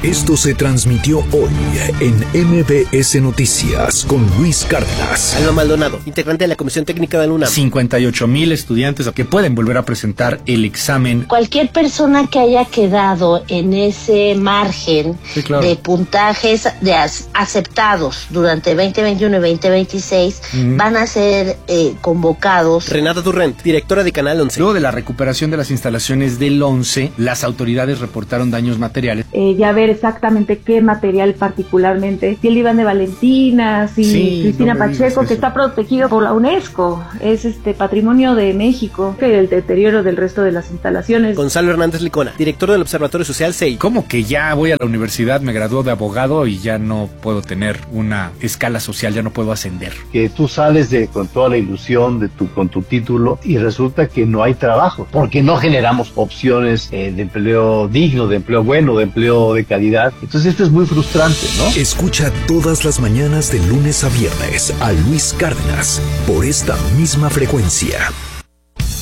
Esto se transmitió hoy en MBS Noticias con Luis Cárdenas. Alma Maldonado, integrante de la Comisión Técnica de la UNAM. 58,000 estudiantes que pueden volver a presentar el examen. Cualquier persona que haya quedado en ese margen de puntajes aceptados durante 2021 y 2026 van a ser convocados. Renata Durrent, directora de Canal 11. Luego de la recuperación de las instalaciones del 11, las autoridades reportaron daños materiales. Ya ver exactamente qué material particularmente, si el Iván de Valentina, si Cristina Pacheco, que está protegido por la UNESCO, es patrimonio de México, que el deterioro del resto de las instalaciones. Gonzalo Hernández Licona, director del Observatorio Social CEI. ¿Cómo que ya voy a la universidad, me graduó de abogado y ya no puedo tener una escala social, ya no puedo ascender? Que tú sales con toda la ilusión con tu título y resulta que no hay trabajo, porque no generamos opciones de empleo digno, de empleo bueno, de empleo de calidad. Entonces esto es muy frustrante, ¿no? Escucha todas las mañanas de lunes a viernes a Luis Cárdenas por esta misma frecuencia.